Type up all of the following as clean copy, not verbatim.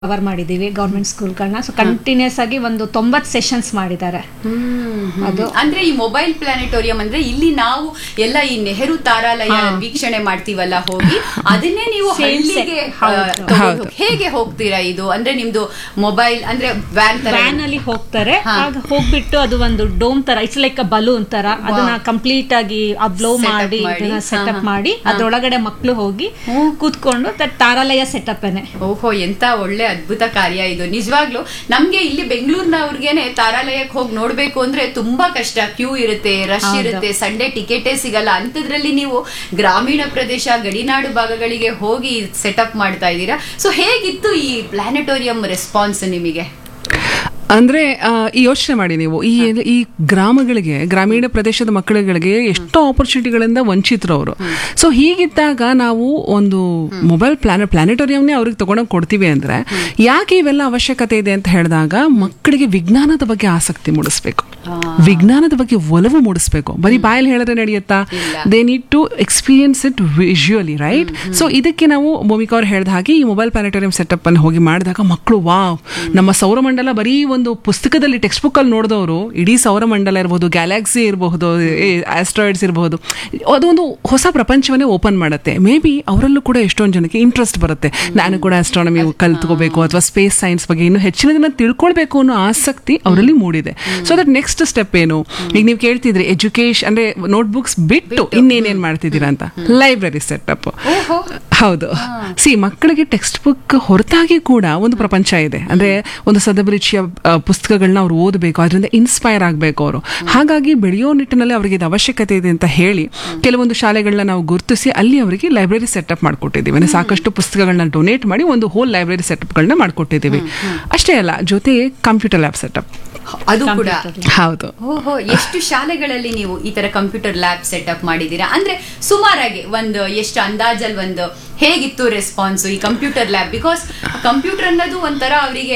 Cover ಮಾಡಿದೀವಿ government ಸ್ಕೂಲ್ಗಳನ್ನ. So continuous ಆಗಿ ಒಂದು 90 ಸೆಷನ್ಸ್ ಮಾಡಿದ್ದಾರೆ. ಅದು ಅಂದ್ರೆ ಈ ಮೊಬೈಲ್ ಪ್ಲಾನೆಟೋರಿಯಂ ಅಂದ್ರೆ ಇಲ್ಲಿ ನಾವು ಎಲ್ಲ ಈ ನೆಹರು ತಾರಾಲಯ ವೀಕ್ಷಣೆ ಮಾಡ್ತೀವಲ್ಲ ಹೋಗಿ, ಅದನ್ನೇ ನೀವು ಹಳ್ಳಿಗೆ ಹೇಗೆ ಹೋಗ್ತೀರಾ? ಇದು ಅಂದ್ರೆ ನಿಮ್ದು ಮೊಬೈಲ್ ಅಂದ್ರೆ ವ್ಯಾನ್ ಅಲ್ಲಿ ಹೋಗ್ತಾರೆ. ಆಗ ಹೋಗ್ಬಿಟ್ಟು ಅದು ಒಂದು ಡೋಮ್ ತರ, ಇಟ್ಸ್ ಲೈಕ್ ಬಲೂನ್ ತರ, ಅದನ್ನ ಕಂಪ್ಲೀಟ್ ಆಗಿ ಬ್ಲೋ ಮಾಡಿ ಸೆಟಪ್ ಮಾಡಿ ಅದ್ರೊಳಗಡೆ ಮಕ್ಕಳು ಹೋಗಿ ಕೂತ್ಕೊಂಡು ತಾರಾಲಯ ಸೆಟಪ್ ಏನೆ. ಓಹೋ, ಎಂತ ಒಳ್ಳೆ ಅದ್ಭುತ ಕಾರ್ಯ ಇದು. ನಿಜವಾಗ್ಲೂ ನಮ್ಗೆ ಇಲ್ಲಿ ಬೆಂಗಳೂರಿನವ್ರಿಗೇನೆ ತಾರಾಲಯಕ್ಕೆ ಹೋಗಿ ನೋಡ್ಬೇಕು ಅಂದ್ರೆ ತುಂಬಾ ಕಷ್ಟ. ಕ್ಯೂ ಇರುತ್ತೆ, ರಶ್ ಇರುತ್ತೆ, ಸಂಡೇ ಟಿಕೆಟೇ ಸಿಗಲ್ಲ. ಅಂತದ್ರಲ್ಲಿ ನೀವು ಗ್ರಾಮೀಣ ಪ್ರದೇಶ, ಗಡಿನಾಡು ಭಾಗಗಳಿಗೆ ಹೋಗಿ ಸೆಟಪ್ ಮಾಡ್ತಾ ಇದ್ದೀರಾ. ಸೊ ಹೇಗಿತ್ತು ಈ ಪ್ಲಾನೆಟೋರಿಯಂ ರೆಸ್ಪಾನ್ಸ್ ನಿಮಗೆ? ಅಂದ್ರೆ ಈ ಯೋಚನೆ ಮಾಡಿ ನೀವು, ಈ ಗ್ರಾಮಗಳಿಗೆ, ಗ್ರಾಮೀಣ ಪ್ರದೇಶದ ಮಕ್ಕಳುಗಳಿಗೆ ಎಷ್ಟೋ ಆಪರ್ಚುನಿಟಿಗಳಿಂದ ವಂಚಿತರು ಅವರು. ಸೊ ಹೀಗಿದ್ದಾಗ ನಾವು ಒಂದು ಮೊಬೈಲ್ ಪ್ಲಾನೆಟೋರಿಯಂನೇ ಅವ್ರಿಗೆ ತಗೊಂಡೋಗಿ ಕೊಡ್ತೀವಿ ಅಂದ್ರೆ ಯಾಕೆ ಇವೆಲ್ಲ ಅವಶ್ಯಕತೆ ಇದೆ ಅಂತ ಹೇಳಿದಾಗ, ಮಕ್ಕಳಿಗೆ ವಿಜ್ಞಾನದ ಬಗ್ಗೆ ಆಸಕ್ತಿ ಮೂಡಿಸ್ಬೇಕು, ವಿಜ್ಞಾನದ ಬಗ್ಗೆ ಒಲವು ಮೂಡಿಸ್ಬೇಕು. ಬರೀ ಬಾಯಲ್ಲಿ ಹೇಳಿದ್ರೆ ನಡೆಯುತ್ತಾ? They need to experience it visually, right? So ಇದಕ್ಕೆ ನಾವು ಭೂಮಿಕಾ ಅವ್ರು ಹೇಳಿದ ಹಾಗೆ ಈ ಮೊಬೈಲ್ ಪ್ಲಾನೆಟೋರಿಯಂ ಸೆಟಪ್ ಅನ್ನು ಹೋಗಿ ಮಾಡಿದಾಗ ಮಕ್ಕಳು ವಾವ್, ನಮ್ಮ ಸೌರಮಂಡಲ ಬರೀ ಒಂದು ಪುಸ್ತಕದಲ್ಲಿ ಟೆಕ್ಸ್ಟ್ ಬುಕ್ ಅಲ್ಲಿ ನೋಡಿದವರು ಇಡೀ ಸೌರಮಂಡಲ ಇರಬಹುದು, ಗ್ಯಾಲಾಕ್ಸಿ ಇರಬಹುದು, ಆಸ್ಟ್ರಾಯ್ಡ್ಸ್ ಇರಬಹುದು, ಅದೊಂದು ಹೊಸ ಪ್ರಪಂಚವನ್ನೇ ಓಪನ್ ಮಾಡುತ್ತೆ. ಮೇ ಬಿ ಅವರಲ್ಲೂ ಕೂಡ ಎಷ್ಟೊಂದು ಜನಕ್ಕೆ ಇಂಟ್ರೆಸ್ಟ್ ಬರುತ್ತೆ, ನಾನು ಕೂಡ ಆಸ್ಟ್ರಾನಮಿ ಕಲ್ತ್ಕೋಬೇಕು ಅಥವಾ ಸ್ಪೇಸ್ ಸೈನ್ಸ್ ಬಗ್ಗೆ ಇನ್ನೂ ಹೆಚ್ಚಿನದನ್ನ ತಿಳ್ಕೊಳ್ಬೇಕು ಅನ್ನೋ ಆಸಕ್ತಿ ಅವರಲ್ಲಿ ಮೂಡಿದೆ. ಸೊ ದಟ್ ನೆಕ್ಸ್ಟ್ ಸ್ಟೆಪ್ ಏನು? ಈಗ ನೀವು ಕೇಳ್ತಿದ್ರಿ ಎಜುಕೇಶನ್ ಅಂದ್ರೆ ನೋಟ್ಬುಕ್ಸ್ ಬಿಟ್ಟು ಇನ್ನೇನೇನ್ ಮಾಡ್ತಿದ್ದೀರಾ ಅಂತ. Library setup. ಹೌದು, ಮಕ್ಕಳಿಗೆ ಟೆಕ್ಸ್ಟ್ ಬುಕ್ ಹೊರತಾಗಿ ಕೂಡ ಒಂದು ಪ್ರಪಂಚ ಇದೆ. ಅಂದ್ರೆ ಒಂದು ಸದಭಿರುಚಿಯ ಪುಸ್ತಕಗಳನ್ನ ಅವ್ರು ಓದಬೇಕು, ಅದರಿಂದ ಇನ್ಸ್ಪೈರ್ ಆಗಬೇಕು ಅವರು. ಹಾಗಾಗಿ ಬೆಳೆಯೋ ನಿಟ್ಟಿನಲ್ಲಿ ಅವರಿಗೆ ಇದು ಅವಶ್ಯಕತೆ ಇದೆ ಅಂತ ಹೇಳಿ ಕೆಲವೊಂದು ಶಾಲೆಗಳನ್ನ ನಾವು ಗುರುತಿಸಿ ಅಲ್ಲಿ ಅವರಿಗೆ ಲೈಬ್ರರಿ ಸೆಟಪ್ ಮಾಡ್ಕೊಟ್ಟಿದ್ದೀವಿ. ಅಂದ್ರೆ ಸಾಕಷ್ಟು ಪುಸ್ತಕಗಳನ್ನ ಡೊನೇಟ್ ಮಾಡಿ ಒಂದು ಹೋಲ್ ಲೈಬ್ರರಿ ಸೆಟಪ್ಗಳನ್ನ ಮಾಡ್ಕೊಟ್ಟಿದ್ದೀವಿ. ಅಷ್ಟೇ ಅಲ್ಲ, ಜೊತೆಗೆ ಕಂಪ್ಯೂಟರ್ ಲ್ಯಾಬ್ ಸೆಟಪ್ ಅದು ಕೂಡ. ಹೌದು. ಓಹೋ, ಎಷ್ಟು ಶಾಲೆಗಳಲ್ಲಿ ನೀವು ಈ ತರ ಕಂಪ್ಯೂಟರ್ ಲ್ಯಾಬ್ ಸೆಟಪ್ ಮಾಡಿದೀರಾ? ಅಂದ್ರೆ ಸುಮಾರಾಗಿ ಒಂದು ಎಷ್ಟು ಅಂದಾಜಲ್ಲಿ ಒಂದು ಹೇಗಿತ್ತು ರೆಸ್ಪಾನ್ಸ್ ಈ ಕಂಪ್ಯೂಟರ್ ಲ್ಯಾಬ್? ಬಿಕಾಸ್ ಕಂಪ್ಯೂಟರ್ ಅನ್ನೋದು ಒಂಥರ ಅವರಿಗೆ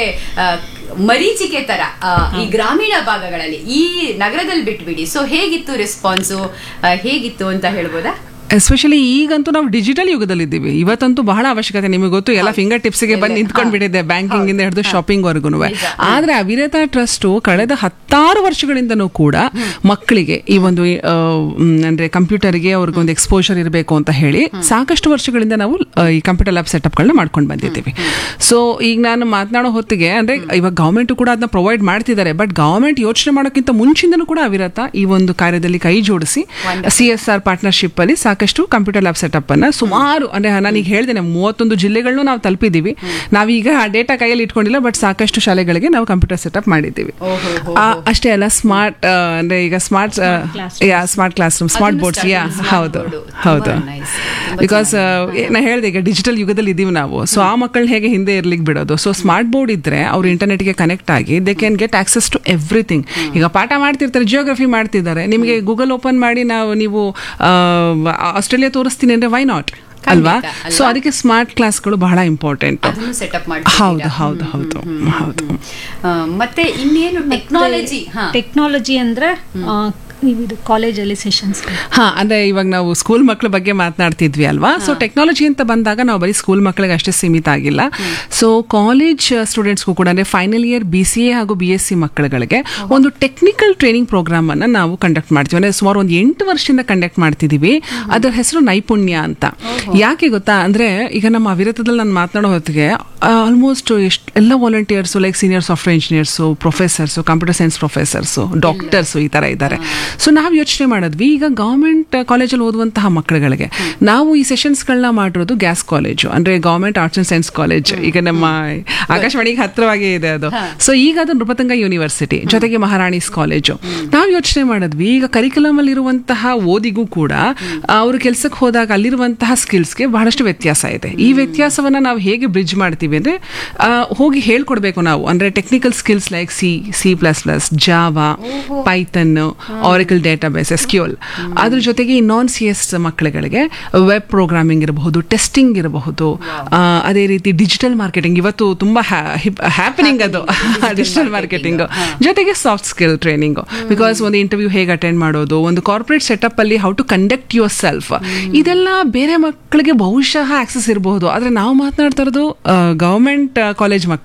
ಮರೀಚಿಕೆ ತರ ಈ ಗ್ರಾಮೀಣ ಭಾಗಗಳಲ್ಲಿ, ಈ ನಗರದಲ್ಲಿ ಬಿಟ್ಬಿಡಿ. ಸೊ ಹೇಗಿತ್ತು ರೆಸ್ಪಾನ್ಸು, ಹೇಗಿತ್ತು ಅಂತ ಹೇಳ್ಬೋದಾ? ಎಸ್ಪೆಷಲಿ ಈಗಂತೂ ನಾವು ಡಿಜಿಟಲ್ ಯುಗದಲ್ಲಿದ್ದೀವಿ. ಇವತ್ತಂತೂ ಬಹಳ ಅವಶ್ಯಕತೆ, ನಿಮಗೆ ಗೊತ್ತು, ಎಲ್ಲ ಫಿಂಗರ್ ಟಿಪ್ಸ್ಗೆ ಬಂದು ನಿಂತ್ಕೊಂಡ್ಬಿಟ್ಟಿದೆ, ಬ್ಯಾಂಕಿಂಗ್ ಇಂದ ಹಿಡಿದು ಶಾಪಿಂಗ್ ವರ್ಗು. ಆದ್ರೆ ಅವಿರತ ಟ್ರಸ್ಟ್ ಕಳೆದ 10 ವರ್ಷಗಳಿಂದನೂ ಕೂಡ ಮಕ್ಕಳಿಗೆ ಈ ಒಂದು ಅಂದ್ರೆ ಕಂಪ್ಯೂಟರ್ಗೆ ಅವ್ರಿಗೊಂದು ಎಕ್ಸ್ಪೋಜರ್ ಇರಬೇಕು ಅಂತ ಹೇಳಿ ಸಾಕಷ್ಟು ವರ್ಷಗಳಿಂದ ನಾವು ಈ ಕಂಪ್ಯೂಟರ್ ಲ್ಯಾಬ್ ಸೆಟಪ್ಗಳನ್ನ ಮಾಡ್ಕೊಂಡು ಬಂದಿದ್ದೀವಿ. ಸೊ ಈಗ ನಾನು ಮಾತನಾಡೋ ಹೊತ್ತಿಗೆ ಅಂದ್ರೆ ಇವಾಗ ಗವರ್ಮೆಂಟ್ ಕೂಡ ಅದನ್ನ ಪ್ರೊವೈಡ್ ಮಾಡ್ತಿದ್ದಾರೆ, ಬಟ್ ಗವರ್ಮೆಂಟ್ ಯೋಚನೆ ಮಾಡೋಕ್ಕಿಂತ ಮುಂಚಿಂದನೂ ಕೂಡ ಅವಿರತ ಈ ಒಂದು ಕಾರ್ಯದಲ್ಲಿ ಕೈ ಜೋಡಿಸಿ CSR ಪಾರ್ಟ್ನರ್ಶಿಪ್ ಅಲ್ಲಿ ಸಾಕಷ್ಟು ಕಂಪ್ಯೂಟರ್ ಲ್ಯಾಬ್ ಸೆಟಪ್ ಅನ್ನ ಸುಮಾರು, ಅಂದ್ರೆ ನಾನೀಗ ಹೇಳಿದ್ದೇನೆ 31 ಜಿಲ್ಲೆಗಳನ್ನು ನಾವು ತಲುಪಿದ್ದೀವಿ. ನಾವೀಗ ಆ ಡೇಟಾ ಕೈಯಲ್ಲಿ ಇಟ್ಕೊಂಡಿಲ್ಲ, ಬಟ್ ಸಾಕಷ್ಟು ಶಾಲೆಗಳಿಗೆ ನಾವು ಕಂಪ್ಯೂಟರ್ ಸೆಟಪ್ ಮಾಡಿದ್ದೀವಿ. ಅಷ್ಟೇ ಅಲ್ಲ, ಸ್ಮಾರ್ಟ್ ಅಂದ್ರೆ ಈಗ smart class room, smart boards. ಹೌದು ಹೌದು, ಬಿಕಾಸ್ ನಾ ಹೇಳಿದೆ ಈಗ ಡಿಜಿಟಲ್ ಯುಗದಲ್ಲಿ ಇದೀವಿ ನಾವು. ಸೊ ಆ ಮಕ್ಕಳನ್ನ ಹೇಗೆ ಹಿಂದೆ ಇರ್ಲಿಕ್ಕೆ ಬಿಡೋದು? ಸೊ ಸ್ಮಾರ್ಟ್ ಬೋರ್ಡ್ ಇದ್ರೆ ಅವ್ರು ಇಂಟರ್ನೆಟ್ಗೆ ಕನೆಕ್ಟ್ ಆಗಿ they can get access to everything. ಈಗ ಪಾಠ ಮಾಡ್ತಿರ್ತಾರೆ, ಜಿಯೋಗ್ರಫಿ ಮಾಡ್ತಿದ್ದಾರೆ, ನಿಮಗೆ ಗೂಗಲ್ ಓಪನ್ ಮಾಡಿ ನೀವು ಆಸ್ಟ್ರೇಲಿಯಾ ತೋರಿಸ್ತೀನಿ ಅಂದ್ರೆ ವೈ ನಾಟ್ ಅಲ್ವಾ? ಸೊ ಅದಕ್ಕೆ ಸ್ಮಾರ್ಟ್ ಕ್ಲಾಸ್ಗಳು ಬಹಳ ಇಂಪಾರ್ಟೆಂಟ್. ಹೌದು ಹೌದು ಹೌದು ಹೌದು. ಮತ್ತೆ ಇನ್ನೇನು ಟೆಕ್ನಾಲಜಿ ಅಂದ್ರೆ ಕಾಲೇಜಲ್ಲಿ ಸೆಷನ್ಸ್. ಅಂದ್ರೆ ಇವಾಗ ನಾವು ಸ್ಕೂಲ್ ಮಕ್ಕಳ ಬಗ್ಗೆ ಮಾತನಾಡ್ತಿದ್ವಿ ಅಲ್ವಾ? ಸೊ ಟೆಕ್ನಾಲಜಿ ಅಂತ ಬಂದಾಗ ನಾವು ಬರೀ ಸ್ಕೂಲ್ ಮಕ್ಕಳಿಗೆ ಅಷ್ಟೇ ಸೀಮಿತ ಆಗಿಲ್ಲ. ಸೊ ಕಾಲೇಜ್ ಸ್ಟೂಡೆಂಟ್ಸ್ಗೂ ಕೂಡ ಅಂದ್ರೆ ಫೈನಲ್ ಇಯರ್ BCA ಹಾಗೂ BSc ಮಕ್ಕಳುಗಳಿಗೆ ಒಂದು ಟೆಕ್ನಿಕಲ್ ಟ್ರೈನಿಂಗ್ ಪ್ರೋಗ್ರಾಮ್ ಅನ್ನ ನಾವು ಕಂಡಕ್ಟ್ ಮಾಡ್ತೀವಿ. ಅಂದ್ರೆ ಸುಮಾರು ಒಂದು 8 ವರ್ಷದಿಂದ ಕಂಡಕ್ಟ್ ಮಾಡ್ತಿದೀವಿ. ಅದರ ಹೆಸರು ನೈಪುಣ್ಯ ಅಂತ. ಯಾಕೆ ಗೊತ್ತಾ? ಅಂದ್ರೆ ಈಗ ನಮ್ಮ ಅವಿರತದಲ್ಲಿ ನಾನು ಮಾತನಾಡೋ ಹೊತ್ತಿಗೆ ಆಲ್ಮೋಸ್ಟ್ ಎಲ್ಲ volunteers, like senior software engineers, professors, computer science professors, doctors ಈ ತರ ಇದ್ದಾರೆ. ಸೊ ನಾವು ಯೋಚನೆ ಮಾಡಿದ್ವಿ, ಈಗ ಗವರ್ಮೆಂಟ್ ಕಾಲೇಜಲ್ಲಿ ಓದುವಂತಹ ಮಕ್ಕಳುಗಳಿಗೆ ನಾವು ಈ ಸೆಷನ್ಸ್ಗಳನ್ನ ಮಾಡಿರೋದು ಗ್ಯಾಸ್ ಕಾಲೇಜು, ಅಂದ್ರೆ government arts and science college, ಈಗ ನಮ್ಮ ಆಕಾಶವಾಣಿಗೆ ಹತ್ರವಾಗೇ ಇದೆ ಅದು. ಸೊ ಈಗ ಅದು ನೃಪತುಂಗ ಯೂನಿವರ್ಸಿಟಿ, ಜೊತೆಗೆ ಮಹಾರಾಣೀಸ್ ಕಾಲೇಜು. ನಾವು ಯೋಚನೆ ಮಾಡಿದ್ವಿ, ಈಗ ಕರಿಕ್ಯುಲಮ್ ಅಲ್ಲಿ ಇರುವಂತಹ ಓದಿಗೂ ಕೂಡ ಅವರು ಕೆಲಸಕ್ಕೆ ಹೋದಾಗ ಅಲ್ಲಿರುವಂತಹ ಸ್ಕಿಲ್ಸ್ಗೆ ಬಹಳಷ್ಟು ವ್ಯತ್ಯಾಸ ಇದೆ. ಈ ವ್ಯತ್ಯಾಸವನ್ನ ನಾವು ಹೇಗೆ ಬ್ರಿಡ್ಜ್ ಮಾಡ್ತೀವಿ ಅಂದ್ರೆ ಹೋಗಿ ಹೇಳ್ಕೊಡ್ಬೇಕು ನಾವು. ಅಂದ್ರೆ technical skills like C++, Java, Python, R Oracle Database, SQL. ಅದ್ರ ಜೊತೆಗೆ ಈ ನಾನ್ CS ಮಕ್ಕಳುಗಳಿಗೆ ವೆಬ್ ಪ್ರೋಗ್ರಾಮಿಂಗ್ ಇರಬಹುದು, ಟೆಸ್ಟಿಂಗ್ ಇರಬಹುದು, ಅದೇ ರೀತಿ ಡಿಜಿಟಲ್ ಮಾರ್ಕೆಟಿಂಗ್ ಇವತ್ತು ತುಂಬಾ ಹ್ಯಾಪನಿಂಗ್ ಅದು ಡಿಜಿಟಲ್ ಮಾರ್ಕೆಟಿಂಗ್ ಜೊತೆಗೆ ಸಾಫ್ಟ್ ಸ್ಕಿಲ್ ಟ್ರೈನಿಂಗ್. ಬಿಕಾಸ್ ಒಂದು ಇಂಟರ್ವ್ಯೂ ಹೇಗೆ ಅಟೆಂಡ್ ಮಾಡೋದು, ಒಂದು ಕಾರ್ಪೊರೇಟ್ ಸೆಟಪ್ ಅಲ್ಲಿ how to conduct your self, ಇದೆಲ್ಲ ಬೇರೆ ಮಕ್ಕಳಿಗೆ ಬಹುಶಃ ಆಕ್ಸೆಸ್ ಇರಬಹುದು. ಆದ್ರೆ ನಾವು ಮಾತನಾಡ್ತಾ ಇರೋದು ಗವರ್ಮೆಂಟ್ ಕಾಲೇಜ್